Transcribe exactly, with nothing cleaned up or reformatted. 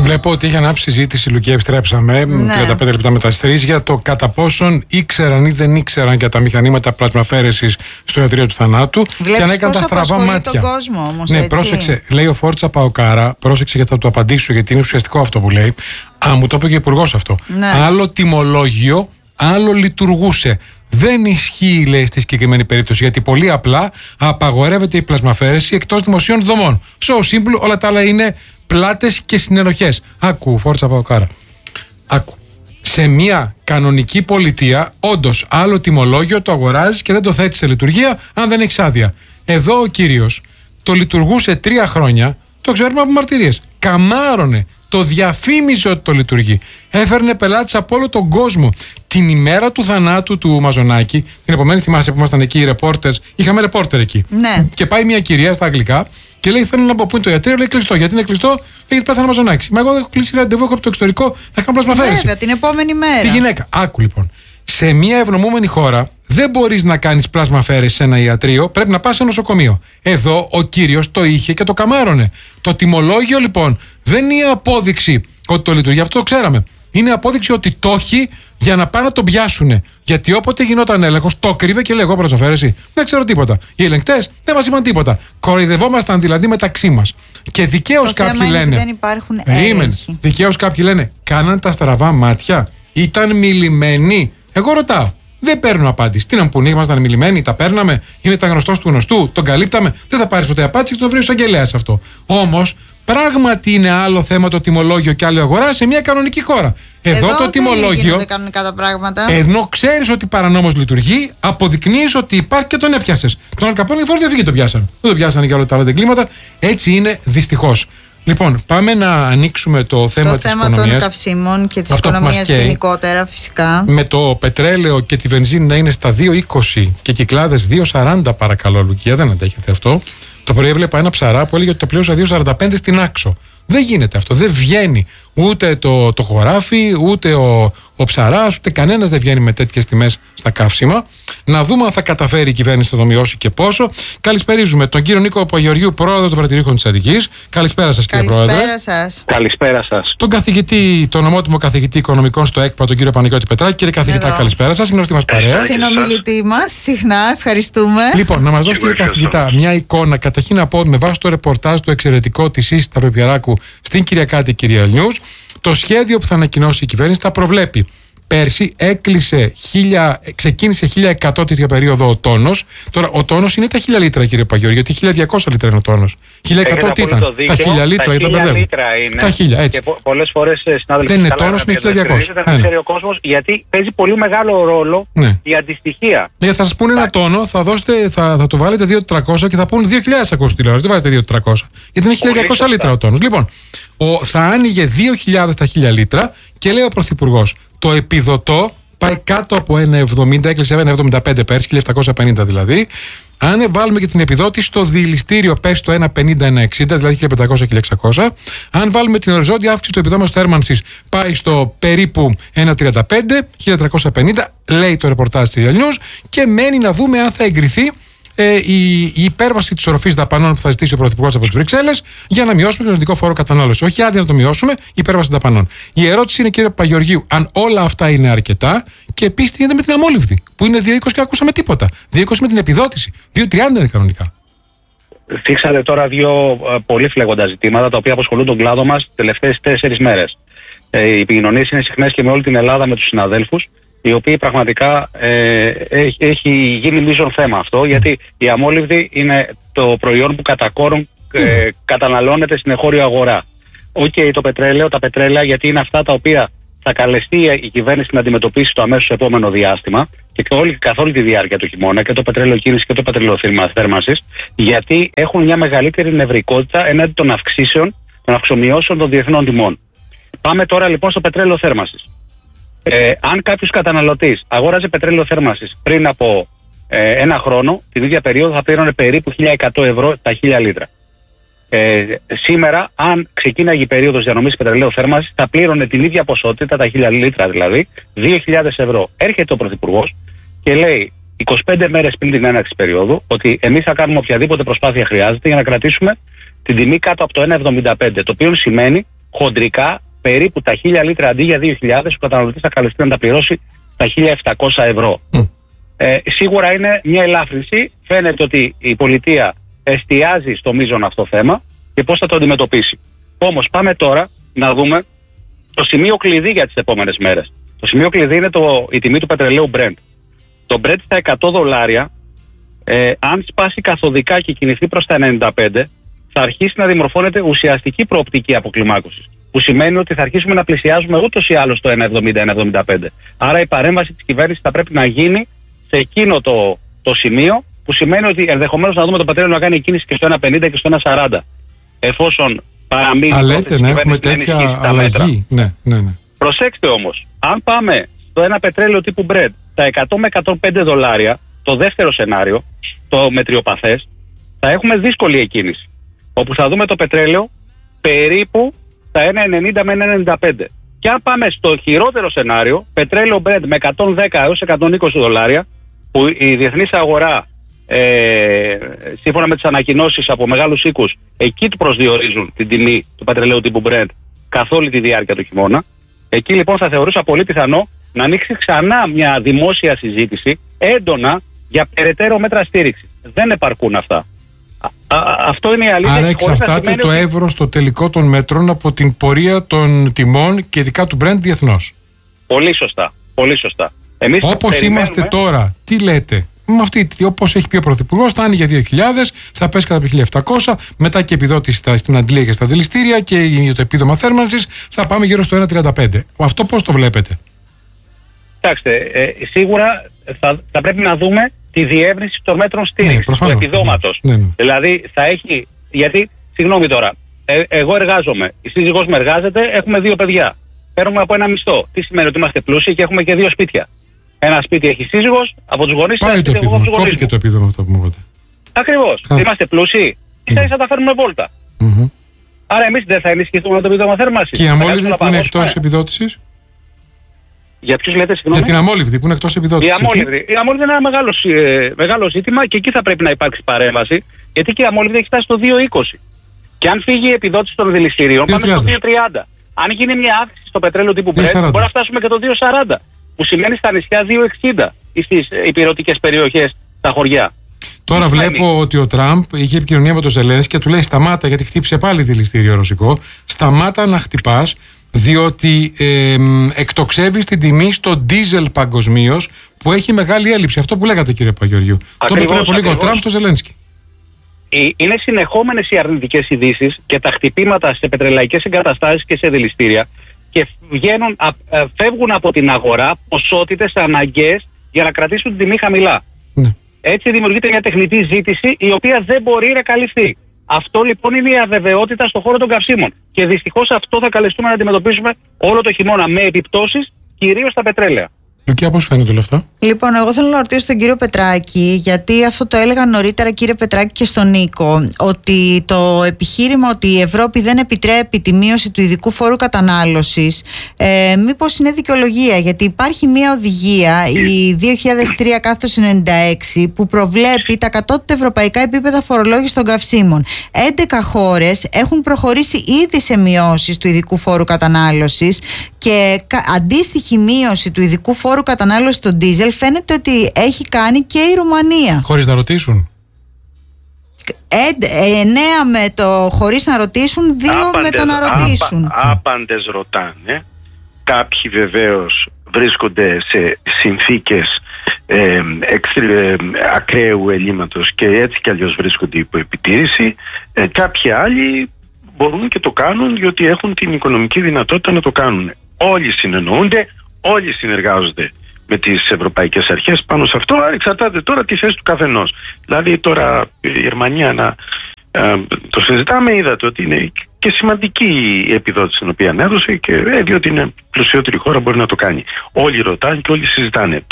Βλέπω ότι έχει ανάψει συζήτηση, Λουκία, επιστρέψαμε ναι. τριάντα πέντε λεπτά μετά τις τρεις για το κατά πόσον ήξεραν ή δεν ήξεραν για τα μηχανήματα πλασμαφέρεσης στο ιατρείο του θανάτου. Βλέπεις και αν έκαναν τα στραβά μάτια. Τον κόσμο, όμως, ναι, έτσι. πρόσεξε. Λέει ο Φόρτσα Παοκάρα, πρόσεξε γιατί θα του απαντήσω, γιατί είναι ουσιαστικό αυτό που λέει. Α, μου το είπε και ο υπουργός αυτό. Ναι. Άλλο τιμολόγιο, άλλο λειτουργούσε. Δεν ισχύει, λέει, στη συγκεκριμένη περίπτωση, γιατί πολύ απλά απαγορεύεται η πλασμαφέρεση εκτός δημοσίων δομών. So simple, όλα τα άλλα είναι πλάτες και συνενοχές. Άκου, Φόρτσα Παοκάρα. Άκου. Σε μια κανονική πολιτεία, όντως, άλλο τιμολόγιο το αγοράζεις και δεν το θέτεις σε λειτουργία αν δεν έχεις άδεια. Εδώ ο κύριος το λειτουργούσε τρία χρόνια, το ξέρουμε από μαρτυρίες. Καμάρωνε. Το διαφήμιζε ότι το λειτουργεί. Έφερνε πελάτες από όλο τον κόσμο. Την ημέρα του θανάτου του Μαζονάκη, την επομένη, θυμάσαι που ήμασταν εκεί οι reporters, είχαμε reporter εκεί. Ναι. Και πάει μια κυρία στα αγγλικά και λέει: θέλω να πω πού είναι το ιατρείο, λέει κλειστό. Γιατί είναι κλειστό, γιατί πέθανε Μαζονάκη. Μα εγώ έχω κλείσει ραντεβού, έχω από το εξωτερικό να κάνω πλασμαφέρεση. Βέβαια, την επόμενη μέρα. Τη γυναίκα. Άκου λοιπόν. Σε μια ευνομούμενη χώρα δεν μπορείς να κάνεις πλασμαφέρεση σε ένα ιατρείο, πρέπει να πας σε νοσοκομείο. Εδώ ο κύριος το είχε και το καμάρωνε. Το τιμολόγιο λοιπόν δεν είναι απόδειξη ότι το λειτουργεί, αυτό το ξέραμε. Είναι απόδειξη ότι το έχει για να πάνε να τον πιάσουνε. Γιατί όποτε γινόταν έλεγχος, το κρύβε και λέει: εγώ πλασμαφέρεση. Δεν ξέρω τίποτα. Οι ελεγκτές δεν μας είπαν τίποτα. Κοροϊδευόμασταν δηλαδή μεταξύ μας. Και δικαίως κάποιοι λένε. Δεν υπάρχουν έλεγχοι. Δικαίως κάποιοι λένε: κάναν τα στραβά μάτια. Ήταν μιλημένοι. Εγώ ρωτάω. Δεν παίρνω απάντηση. Τι να μου πούνε, ήμασταν μιλημένοι, τα παίρναμε, είναι τα γνωστό του γνωστού, τον καλύπταμε. Δεν θα πάρει ποτέ απάντηση και τον βρει ο εισαγγελέας αυτό. Όμως, πράγματι είναι άλλο θέμα το τιμολόγιο και άλλη αγορά σε μια κανονική χώρα. Εδώ, Εδώ το τιμολόγιο. Δεν κανονικά τα πράγματα. Ενώ ξέρεις ότι παρανόμως λειτουργεί, αποδεικνύεις ότι υπάρχει και τον έπιασες. Τον Αλκαπόνη φορά δεν φύγει, τον πιάσαν. Δεν τον πιάσανε για όλα τα άλλα εγκλήματα. Έτσι είναι δυστυχώς. Λοιπόν, πάμε να ανοίξουμε το θέμα το της θέμα οικονομίας. των καυσίμων και της οικονομίας γενικότερα, φυσικά. Με το πετρέλαιο και τη βενζίνη να είναι στα δύο είκοσι και κυκλάδες δύο σαράντα, παρακαλώ, Λουκία, δεν αντέχετε αυτό. Το πρωί έβλεπα ένα ψαρά που έλεγε ότι το πλήρωσα δύο σαράντα πέντε στην Άξο. Δεν γίνεται αυτό, δεν βγαίνει ούτε το, το χωράφι, ούτε ο, ο ψαράς, ούτε κανένας δεν βγαίνει με τέτοιες τιμές στα καύσιμα. Να δούμε αν θα καταφέρει η κυβέρνηση να το μειώσει και πόσο. Καλησπερίζουμε τον κύριο Νίκο Παπαγεωργίου, πρόεδρο των Παρατηρήσεων της Αττικής. Καλησπέρα σας, κύριε Πρόεδρε. Καλησπέρα σας. Καλησπέρα σας. Τον καθηγητή, τον ομότιμο καθηγητή οικονομικών στο ΕΚΠΑ, τον κύριο Παναγιώτη Πετράκη. Κύριε καθηγητά, Εδώ. καλησπέρα σας. Γνωστή μας παρέα. Συνομιλητή μας, συχνά, ευχαριστούμε. Λοιπόν, να μας δώσει, κύριε καθηγητά, μια εικόνα. Καταρχήν να πω με βάση το ρεπορτάζ του εξαιρετικό της ΙΣ Σταυροπιαράκου στην Κυριακάτη Κυρία News, το σχέδιο που θα ανακοινώσει η κυβέρνηση θα προβλέπει. Πέρσι έκλεισε χίλια, ξεκίνησε χίλια εκατό τέτοια περίοδο ο τόνος. Τώρα ο τόνος είναι τα χίλια λίτρα, κύριε Παγιώργη, γιατί χίλια διακόσια λίτρα είναι ο τόνος. χίλια εκατό τι ήταν? Δίκαιο, τα χίλια λίτρα, τα χίλια λίτρα είναι. Τα χίλια, έτσι. Και πολλές φορές, συνάδελφοι, δεν είναι τόνος, είναι χίλια διακόσια. Δεν ξέρει ο κόσμος, γιατί παίζει πολύ μεγάλο ρόλο ναι. η αντιστοιχεία. Ναι, θα σας πούνε ένα τόνο, θα, δώσετε, θα, θα το βάλετε δύο χιλιάδες τετρακόσια και θα πούνε δύο χιλιάδες ακούς τηλεόραση. Δεν βάζετε δύο χιλιάδες τετρακόσια. Γιατί είναι χίλια διακόσια λίτρα ο τόνος. Λοιπόν, ο, θα άνοιγε δύο χιλιάδες τα χίλια λίτρα και λέει ο Πρωθυπουργός, το επιδοτώ πάει κάτω από ένα εβδομήντα, έκλεισε ένα εβδομήντα πέντε πέρσι, χίλια επτακόσια πενήντα δηλαδή. Αν βάλουμε και την επιδότηση στο διηληστήριο πέσει το ένα πενήντα ένα εξήντα, δηλαδή χίλια πεντακόσια χίλια εξακόσια. Αν βάλουμε την οριζόντια αύξηση του επιδόματος θέρμανσης πάει στο περίπου ένα τριάντα πέντε, χίλια τριακόσια πενήντα, λέει το ρεπορτάζ της Real News, και μένει να δούμε αν θα εγκριθεί ε, η, η υπέρβαση της οροφής δαπανών που θα ζητήσει ο Πρωθυπουργός από τις Βρυξέλλες για να μειώσουμε τον ελληνικό φόρο κατανάλωση. Όχι άδεια να το μειώσουμε, υπέρβαση δαπανών. Η ερώτηση είναι, κύριε Παπαγεωργίου, αν όλα αυτά είναι αρκετά και επίσης τι γίνεται με την αμόλυβδη, που είναι δύο είκοσι και ακούσαμε τίποτα. δύο είκοσι με την επιδότηση. δύο τριάντα είναι κανονικά. Θίξατε τώρα δύο uh, πολύ φλέγοντα ζητήματα τα οποία απασχολούν τον κλάδο μας τις τελευταίες τέσσερις μέρες. Ε, οι επικοινωνίες είναι συχνές και με όλη την Ελλάδα με τους συναδέλφους, οι οποίοι πραγματικά ε, έχει, έχει γίνει μείζον θέμα αυτό, γιατί η αμόλυβδη είναι το προϊόν που κατά κόρον ε, καταναλώνεται στην εγχώρια αγορά. Οκ, okay, το πετρέλαιο, τα πετρέλαια, γιατί είναι αυτά τα οποία θα καλεστεί η κυβέρνηση να αντιμετωπίσει το αμέσως επόμενο διάστημα και όλη, καθ' όλη τη διάρκεια του χειμώνα, και το πετρέλαιο κίνηση και το πετρέλαιο θέρμανσης, γιατί έχουν μια μεγαλύτερη νευρικότητα έναντι των αυξήσεων, των αυξομοιώσεων των διεθνών τιμών. Πάμε τώρα λοιπόν στο πετρέλαιο θέρμανσης. Ε, αν κάποιος καταναλωτής αγόραζε πετρέλαιο θέρμανσης πριν από ε, ένα χρόνο, την ίδια περίοδο θα πλήρωνε περίπου χίλια εκατό ευρώ τα χίλια λίτρα. Ε, σήμερα, αν ξεκίναγε η περίοδος διανομής πετρελαίου θέρμανσης, θα πλήρωνε την ίδια ποσότητα, τα χίλια λίτρα δηλαδή, δύο χιλιάδες ευρώ. Έρχεται ο Πρωθυπουργός και λέει είκοσι πέντε μέρες πριν την έναρξη περίοδου ότι εμείς θα κάνουμε οποιαδήποτε προσπάθεια χρειάζεται για να κρατήσουμε την τιμή κάτω από το ένα εβδομήντα πέντε, το οποίο σημαίνει χοντρικά περίπου τα χίλια λίτρα αντί για δύο χιλιάδες, ο καταναλωτής θα καλεστεί να τα πληρώσει τα χίλια επτακόσια ευρώ. Mm. Ε, σίγουρα είναι μια ελάφρυνση. Φαίνεται ότι η πολιτεία εστιάζει στο μείζον αυτό θέμα και πώς θα το αντιμετωπίσει. Όμως πάμε τώρα να δούμε το σημείο κλειδί για τις επόμενες μέρες. Το σημείο κλειδί είναι το, η τιμή του πετρελαίου Brent. Το Brent στα εκατό δολάρια, ε, αν σπάσει καθοδικά και κινηθεί προς τα ενενήντα πέντε, θα αρχίσει να δημορφώνεται ουσιαστική προοπτική αποκλιμάκωσης. Που σημαίνει ότι θα αρχίσουμε να πλησιάζουμε ούτως ή άλλως το ένα εβδομήντα ένα εβδομήντα πέντε. Άρα η παρέμβαση της κυβέρνησης θα πρέπει να γίνει σε εκείνο το, το σημείο, που σημαίνει ότι ενδεχομένως να δούμε το πετρέλαιο να κάνει κίνηση και στο ένα πενήντα και στο ένα σαράντα. Εφόσον παραμείνει. Α, λέτε να έχουμε τέτοια αλλαγή. Ναι, ναι, ναι. Προσέξτε όμως, αν πάμε στο ένα πετρέλαιο τύπου Brent τα εκατό με εκατόν πέντε δολάρια, το δεύτερο σενάριο, το μετριοπαθές, θα έχουμε δύσκολη εκκίνηση. Όπου θα δούμε το πετρέλαιο περίπου στα ένα ενενήντα με ένα ενενήντα πέντε. Και αν πάμε στο χειρότερο σενάριο, πετρέλαιο Brent με εκατόν δέκα έως εκατόν είκοσι δολάρια, που η διεθνής αγορά, ε, σύμφωνα με τις ανακοινώσεις από μεγάλους οίκους, εκεί του προσδιορίζουν την τιμή του πετρελαίου τύπου Brent καθ' όλη τη διάρκεια του χειμώνα. Εκεί λοιπόν θα θεωρούσα πολύ πιθανό να ανοίξει ξανά μια δημόσια συζήτηση έντονα για περαιτέρω μέτρα στήριξης. Δεν επαρκούν αυτά. Α, α, αυτό είναι η αλήθεια. Άρα εξαρτάται το ότι... εύρος, το τελικό των μέτρων από την πορεία των τιμών και ειδικά του Brent διεθνώς. Πολύ σωστά. Πολύ σωστά. Εμείς όπως περιμένουμε... είμαστε τώρα, τι λέτε? Με αυτή, όπως έχει πει ο Πρωθυπουργός, θα είναι για δύο χιλιάδες, θα πέσει κατά χίλια επτακόσια, μετά και επιδότηση στην αντλία και στα δηληστήρια και για το επίδομα θέρμανσης θα πάμε γύρω στο ένα τριάντα πέντε. Αυτό πώς το βλέπετε? Κοιτάξτε, ε, σίγουρα θα, θα πρέπει να δούμε τη διεύρυνση των μέτρων στήριξης, ναι, του επιδόματος. Ναι, ναι. Δηλαδή θα έχει, γιατί, συγγνώμη τώρα, ε, εγώ εργάζομαι, η σύζυγός μου εργάζεται, έχουμε δύο παιδιά. Παίρνουμε από ένα μισθό. Τι σημαίνει? Ότι είμαστε πλούσιοι και έχουμε και δύο σπίτια. Ένα σπίτι έχει σύζυγος από τους γονείς. Πάει το επίδομα. Κόπηκε το επίδομα αυτό που μου είπατε. Ακριβώς. Είμαστε πλούσιοι. Τι θα τα φέρνουμε βόλτα. Mm-hmm. Άρα εμείς δεν θα ενισχυθούμε με το επίδομα θέρμανσης. Και η αμόλυβδη που είναι εκτός επιδότησης. Για ποιους λέτε, συγγνώμη? Για την αμόλυβδη που είναι εκτός επιδότησης. Η αμόλυβδη, η αμόλυβδη είναι ένα μεγάλο, ε, μεγάλο ζήτημα και εκεί θα πρέπει να υπάρξει παρέμβαση, γιατί και η αμόλυβδη έχει φτάσει στο δύο είκοσι. Και αν φύγει η επιδότηση των δηληστηρίων, πάμε στο δύο τριάντα. Αν γίνει μια αύξηση στο πετρέλαιο τύπου Brent, μπορεί να φτάσουμε και το δύο σαράντα. Που σημαίνει στα νησιά δύο εξήντα ή στις υπηρετικές περιοχές, στα χωριά. Τώρα τι βλέπω είναι? Ότι ο Τραμπ είχε επικοινωνία με τον Ζελένσκι και του λέει σταμάτα, γιατί χτύπησε πάλι δηληστήριο ρωσικό. Σταμάτα να χτυπάς, διότι ε, εκτοξεύεις την τιμή στο ντίζελ παγκοσμίως που έχει μεγάλη έλλειψη. Αυτό που λέγατε, κύριε Παγεωργιού. Το είπε πριν από λίγο ο Τραμπ στο Ζελένσκι. Είναι συνεχόμενες οι αρνητικές ειδήσεις και τα χτυπήματα σε πετρελαϊκές εγκαταστάσεις και σε δηληστήρια. Και βγαίνουν, φεύγουν από την αγορά ποσότητες αναγκαίες για να κρατήσουν την τιμή χαμηλά. Ναι. Έτσι δημιουργείται μια τεχνητή ζήτηση η οποία δεν μπορεί να καλυφθεί. Αυτό λοιπόν είναι η αβεβαιότητα στον χώρο των καυσίμων. Και δυστυχώς αυτό θα καλεστούμε να αντιμετωπίσουμε όλο το χειμώνα με επιπτώσεις κυρίως στα πετρέλαια. Λουκία, πώς φαίνεται όλο αυτό? Λοιπόν, εγώ θέλω να ρωτήσω τον κύριο Πετράκη, γιατί αυτό το έλεγα νωρίτερα, κύριε Πετράκη, και στον Νίκο, ότι το επιχείρημα ότι η Ευρώπη δεν επιτρέπει τη μείωση του ειδικού φόρου κατανάλωσης, ε, μήπως είναι δικαιολογία? Γιατί υπάρχει μια οδηγία, η δύο χιλιάδες τρία ενενήντα έξι, που προβλέπει τα κατώτατα ευρωπαϊκά επίπεδα φορολόγησης των καυσίμων. έντεκα χώρες έχουν προχωρήσει ήδη σε μειώσεις του ειδικού φόρου κατανάλωσης και αντίστοιχη μείωση του ειδικού φόρου κατανάλωσης στον ντίζελ φαίνεται ότι έχει κάνει και η Ρουμανία. Χωρίς να ρωτήσουν. Εννέα με το χωρίς να ρωτήσουν, δύο άπαντες, με το να ρωτήσουν. Άπα, άπαντες ρωτάνε. Κάποιοι βεβαίως βρίσκονται σε συνθήκες ε, εξ, ε, ακραίου ελλείμματος και έτσι κι αλλιώς βρίσκονται υπό επιτήρηση. Ε, κάποιοι άλλοι μπορούν και το κάνουν διότι έχουν την οικονομική δυνατότητα να το κάνουν. Όλοι συνεννοούνται, όλοι συνεργάζονται με τις ευρωπαϊκές αρχές πάνω σε αυτό. Εξαρτάται τώρα τη θέση του καθενός. Δηλαδή τώρα η Γερμανία να ε, το συζητάμε, είδατε ότι είναι και σημαντική η επιδότηση την οποία έδωσε και ε, διότι είναι πλουσιότερη χώρα μπορεί να το κάνει. Όλοι ρωτάνε και όλοι συζητάνε.